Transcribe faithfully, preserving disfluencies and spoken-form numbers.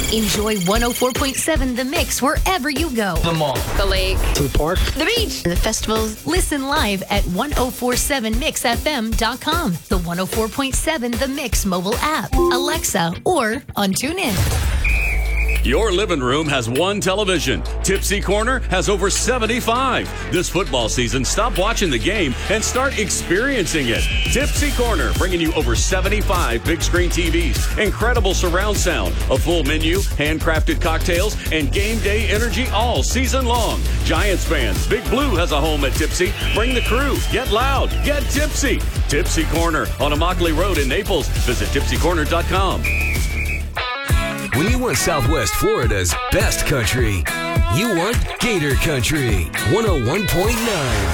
Enjoy one oh four point seven The Mix wherever you go. The mall. The lake. The park. The beach. The festivals. Listen live at ten forty-seven mix f m dot com, the one oh four point seven The Mix mobile app, Alexa, or on TuneIn. Your living room has one television. Tipsy Corner has over seventy-five. This football season, stop watching the game and start experiencing it. Tipsy Corner, bringing you over seventy-five big screen T Vs, incredible surround sound, a full menu, handcrafted cocktails, and game day energy all season long. Giants fans, Big Blue has a home at Tipsy. Bring the crew. Get loud. Get tipsy. Tipsy Corner on Immokalee Road in Naples. Visit tipsy corner dot com. When you want Southwest Florida's best country, you want Gator Country one oh one point nine.